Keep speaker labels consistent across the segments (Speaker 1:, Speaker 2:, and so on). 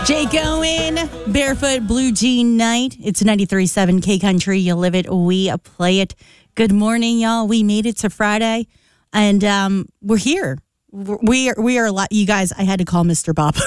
Speaker 1: Jake Owen, Barefoot Blue Jean Night. It's 93.7 K Country. You live it, we play it. Good morning, y'all. We made it to Friday, and we're here. We are. You guys, I had to call Mr. Bob.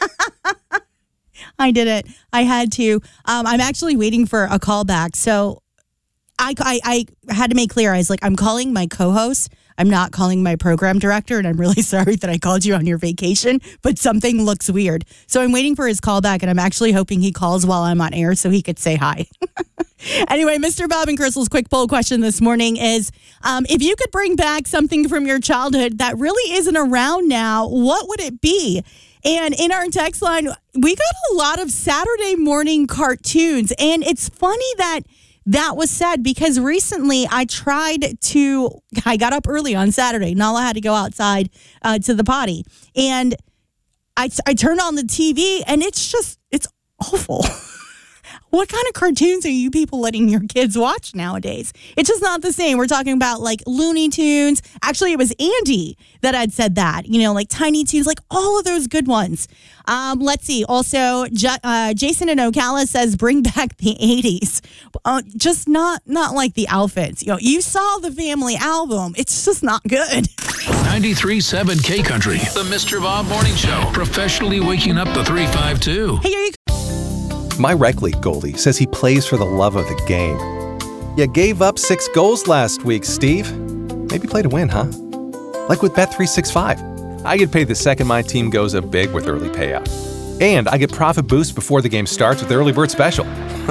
Speaker 1: I did it. I had to. I'm actually waiting for a call back. So I had to make clear. I was like, I'm calling my co-host. I'm not calling my program director, and I'm really sorry that I called you on your vacation, but something looks weird. So I'm waiting for his call back, and I'm actually hoping he calls while I'm on air so he could say hi. Anyway, Mr. Bob and Crystal's quick poll question this morning is, if you could bring back something from your childhood that really isn't around now, what would it be? And in our text line, we got a lot of Saturday morning cartoons, and it's funny that was said because recently I got up early on Saturday. Nala had to go outside to the potty. And I turned on the TV and it's awful. What kind of cartoons are you people letting your kids watch nowadays? It's just not the same. We're talking about like Looney Tunes. Actually, it was Andy that had said that, like Tiny Toons, like all of those good ones. Let's see. Also, Jason in Ocala says, bring back the 80s. Just not like the outfits. You saw the family album. It's just not good.
Speaker 2: 93.7 K Country, the Mr. Bob Morning Show. Professionally waking up the 352.
Speaker 1: Hey, are you...
Speaker 3: My rec league goalie says he plays for the love of the game. You gave up 6 goals last week, Steve. Maybe play to win, huh? Like with Bet365. I get paid the second my team goes up big with early payout. And I get profit boost before the game starts with the early bird special.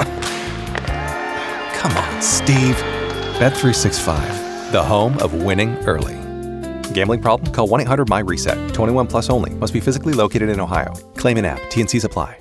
Speaker 3: Come on, Steve. Bet365, the home of winning early. Gambling problem? Call 1-800-MY-RESET. 21 plus only. Must be physically located in Ohio. Claim in app. T&Cs apply.